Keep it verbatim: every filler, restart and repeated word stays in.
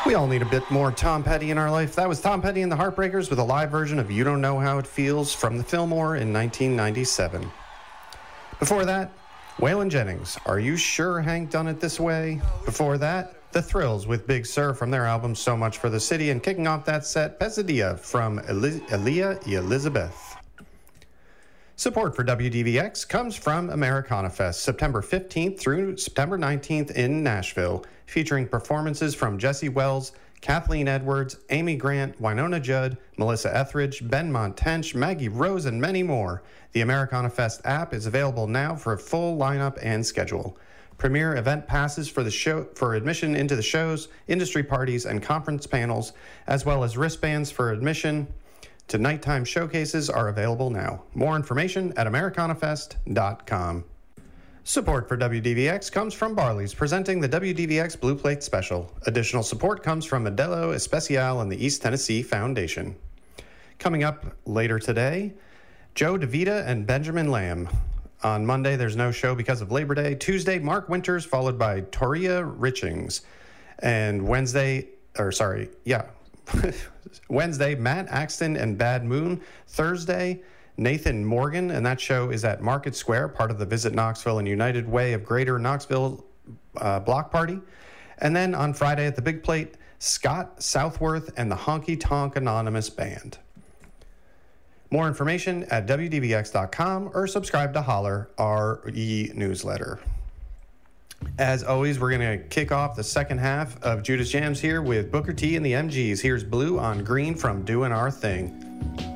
We all need a bit more Tom Petty in our life. That was Tom Petty and the Heartbreakers with a live version of You Don't Know How It Feels from the Fillmore in nineteen ninety-seven. Before that, Waylon Jennings, Are You Sure Hank Done It This Way? Before that, The Thrills with Big Sur from their album So Much for the City, and kicking off that set, Pesadilla from Eli- Elia Elizabeth. Support for W D V X comes from Americana Fest, September fifteenth through September nineteenth in Nashville, featuring performances from Jesse Wells, Kathleen Edwards, Amy Grant, Winona Judd, Melissa Etheridge, Ben Montench, Maggie Rose, and many more. The Americana Fest app is available now for a full lineup and schedule. Premier event passes for the show for admission into the shows, industry parties, and conference panels, as well as wristbands for admission to nighttime showcases are available now. More information at americana fest dot com. Support for W D V X comes from Barley's, presenting the W D V X Blue Plate Special. Additional support comes from Modelo Especial and the East Tennessee Foundation. Coming up later today, Joe DeVita and Benjamin Lamb. On Monday, there's no show because of Labor Day. Tuesday, Mark Winters, followed by Toria Richings. And Wednesday, or sorry, yeah, Wednesday, Matt Axton and Bad Moon. Thursday, Nathan Morgan, and that show is at Market Square, part of the Visit Knoxville and United Way of Greater Knoxville uh, block party. And then on Friday at the Big Plate, Scott Southworth and the Honky Tonk Anonymous Band. More information at W D V X dot com or subscribe to Holler, our e-newsletter. As always, we're going to kick off the second half of Judas Jams here with Booker T and the M Gs. Here's Blue on Green from Doing Our Thing.